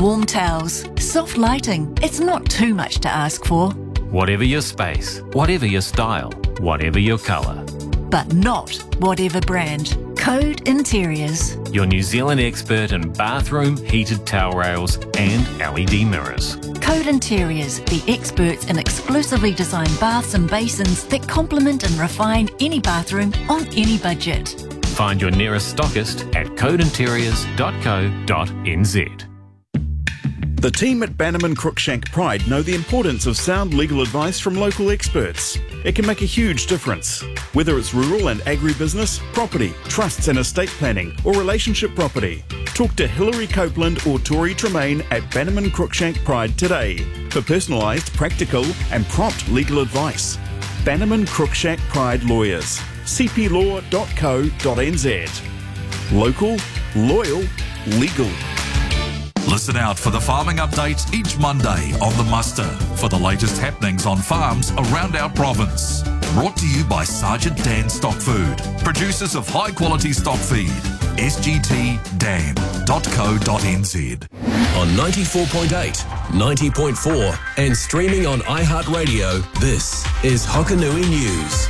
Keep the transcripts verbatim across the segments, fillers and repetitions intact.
warm towels, soft lighting. It's not too much to ask for. Whatever your space, whatever your style, whatever your colour. But not whatever brand. Code Interiors. Your New Zealand expert in bathroom, heated towel rails and L E D mirrors. Code Interiors, the experts in exclusively designed baths and basins that complement and refine any bathroom on any budget. Find your nearest stockist at code interiors dot co dot n z. The team at Bannerman Cruikshank Pride know the importance of sound legal advice from local experts. It can make a huge difference. Whether it's rural and agribusiness, property, trusts and estate planning, or relationship property. Talk to Hilary Copeland or Tori Tremaine at Bannerman Cruikshank Pride today for personalised, practical and prompt legal advice. Bannerman Cruikshank Pride Lawyers. c p law dot co dot n z. Local, loyal, legal. Listen out for the farming updates each Monday on The Muster for the latest happenings on farms around our province. Brought to you by Sergeant Dan Stock Food, producers of high quality stock feed. s g t dan dot co dot n z. On ninety-four point eight, ninety point four and streaming on iHeartRadio, this is Hokanui News.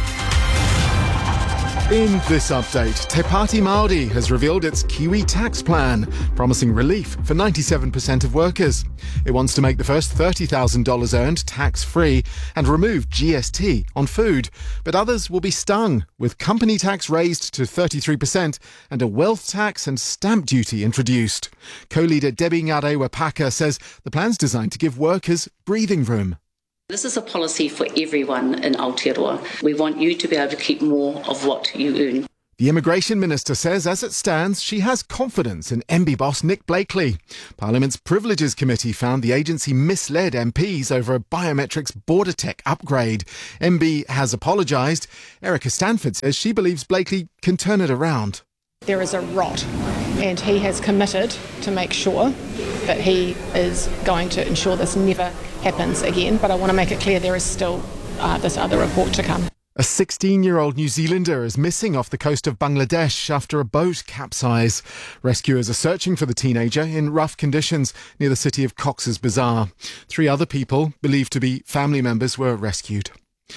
In this update, Te Pāti Māori has revealed its Kiwi tax plan, promising relief for ninety-seven percent of workers. It wants to make the first thirty thousand dollars earned tax-free and remove G S T on food. But others will be stung, with company tax raised to thirty-three percent and a wealth tax and stamp duty introduced. Co-leader Debbie Ngarewa-Paka says the plan's designed to give workers breathing room. This is a policy for everyone in Aotearoa. We want you to be able to keep more of what you earn. The Immigration Minister says, as it stands, she has confidence in M B boss Nick Blakely. Parliament's Privileges Committee found the agency misled M Ps over a biometrics border tech upgrade. M B has apologised. Erica Stanford says she believes Blakely can turn it around. There is a rot, and he has committed to make sure that he is going to ensure this never happens again. But I want to make it clear there is still uh, this other report to come. A sixteen-year-old New Zealander is missing off the coast of Bangladesh after a boat capsized. Rescuers are searching for the teenager in rough conditions near the city of Cox's Bazar. Three other people, believed to be family members, were rescued.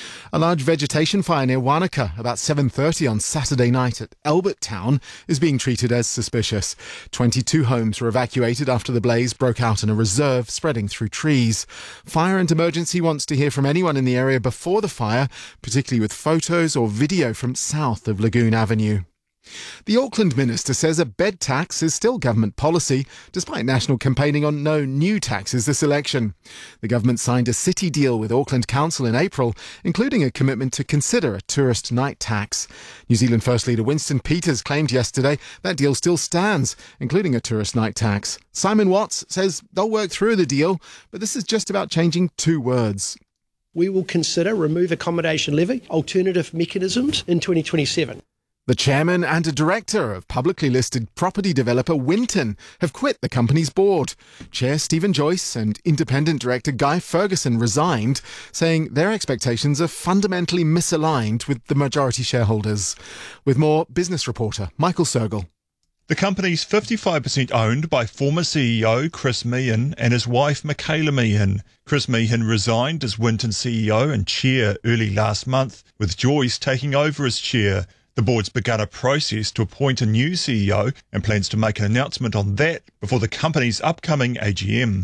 A large vegetation fire near Wanaka about seven thirty on Saturday night at Albert Town is being treated as suspicious. twenty-two homes were evacuated after the blaze broke out in a reserve spreading through trees. Fire and Emergency wants to hear from anyone in the area before the fire, particularly with photos or video from south of Lagoon Avenue. The Auckland Minister says a bed tax is still government policy, despite national campaigning on no new taxes this election. The government signed a city deal with Auckland Council in April, including a commitment to consider a tourist night tax. New Zealand First Leader Winston Peters claimed yesterday that deal still stands, including a tourist night tax. Simon Watts says they'll work through the deal, but this is just about changing two words. We will consider remove accommodation levy, alternative mechanisms in twenty twenty-seven. The chairman and a director of publicly listed property developer Winton have quit the company's board. Chair Stephen Joyce and independent director Guy Ferguson resigned, saying their expectations are fundamentally misaligned with the majority shareholders. With more, business reporter Michael Sergel. The company's fifty-five percent owned by former C E O Chris Meehan and his wife Michaela Meehan. Chris Meehan resigned as Winton C E O and chair early last month, with Joyce taking over as chair. The board's begun a process to appoint a new C E O and plans to make an announcement on that before the company's upcoming A G M.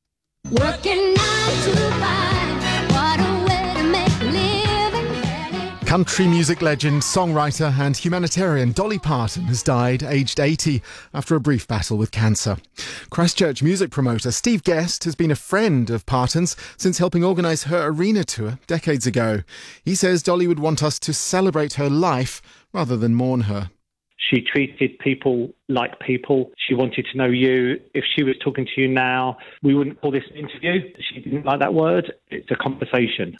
Working nine to five, what a way to make a living. Country music legend, songwriter and humanitarian Dolly Parton has died aged eighty after a brief battle with cancer. Christchurch music promoter Steve Guest has been a friend of Parton's since helping organise her arena tour decades ago. He says Dolly would want us to celebrate her life rather than mourn her. She treated people like people. She wanted to know you. If she was talking to you now, we wouldn't call this an interview. She didn't like that word. It's a conversation.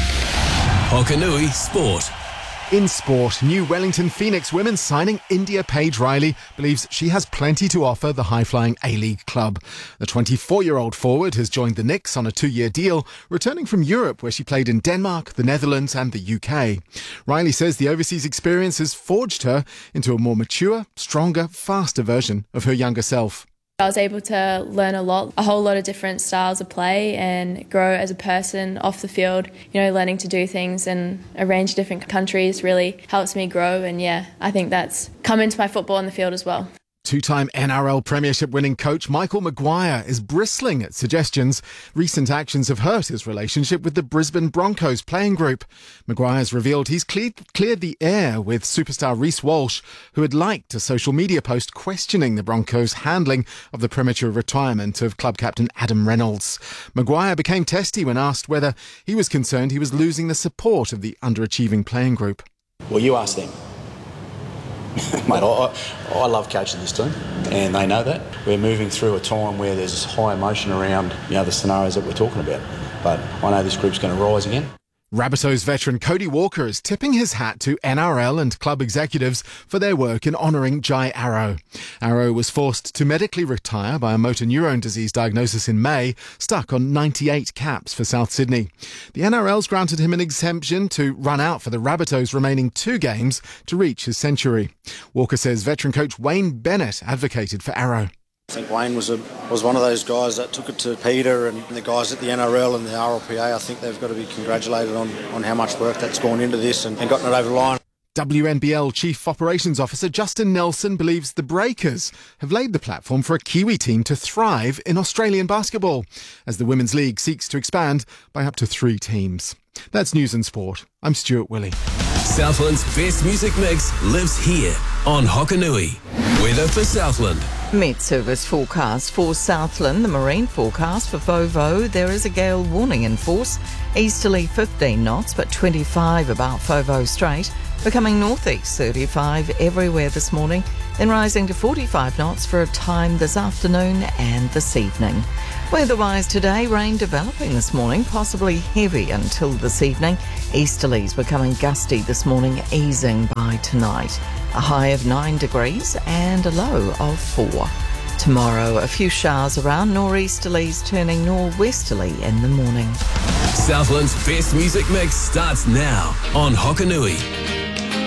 Hokanui Sport. In sport, new Wellington Phoenix women signing India Paige Riley believes she has plenty to offer the high-flying A-League club. The twenty-four-year-old forward has joined the Knicks on a two-year deal, returning from Europe where she played in Denmark, the Netherlands and the U K. Riley says the overseas experience has forged her into a more mature, stronger, faster version of her younger self. I was able to learn a lot, a whole lot of different styles of play and grow as a person off the field. You know, learning to do things in a range of different countries really helps me grow, and yeah, I think that's come into my football on the field as well. Two-time N R L Premiership winning coach Michael Maguire is bristling at suggestions recent actions have hurt his relationship with the Brisbane Broncos playing group. Maguire's revealed he's cleared, cleared the air with superstar Reece Walsh, who had liked a social media post questioning the Broncos' handling of the premature retirement of club captain Adam Reynolds. Maguire became testy when asked whether he was concerned he was losing the support of the underachieving playing group. Well, you ask them. Mate, I, I love coaching this team, and they know that. We're moving through a time where there's high emotion around, you know, the scenarios that we're talking about. But I know this group's going to rise again. Rabbitohs veteran Cody Walker is tipping his hat to N R L and club executives for their work in honouring Jai Arrow. Arrow was forced to medically retire by a motor neurone disease diagnosis in May, stuck on ninety-eight caps for South Sydney. The N R L's granted him an exemption to run out for the Rabbitohs' remaining two games to reach his century. Walker says veteran coach Wayne Bennett advocated for Arrow. I think Wayne was a, was one of those guys that took it to Peter and the guys at the N R L and the R L P A. I think they've got to be congratulated on, on how much work that's gone into this and, and gotten it over the line. W N B L Chief Operations Officer Justin Nelson believes the Breakers have laid the platform for a Kiwi team to thrive in Australian basketball, as the Women's League seeks to expand by up to three teams. That's News and Sport. I'm Stuart Willey. Southland's best music mix lives here on Hokanui. Weather for Southland. Met Service forecast for Southland. The marine forecast for Fovo. There is a gale warning in force. Easterly fifteen knots, but twenty-five about Fovo Strait. Becoming northeast thirty-five everywhere this morning, then rising to forty-five knots for a time this afternoon and this evening. Weather-wise today, rain developing this morning, possibly heavy until this evening. Easterlies becoming gusty this morning, easing by tonight. A high of nine degrees and a low of four. Tomorrow, a few showers around, nor'easterlies turning nor'westerly in the morning. Southland's best music mix starts now on Hokanui.